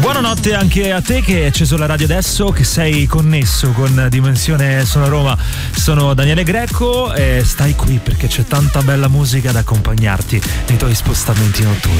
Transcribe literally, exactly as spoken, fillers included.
Buonanotte anche a te che hai acceso la radio adesso, che sei connesso con Dimensione Sono Roma. Sono Daniele Greco e stai qui perché c'è tanta bella musica da accompagnarti nei tuoi spostamenti notturni.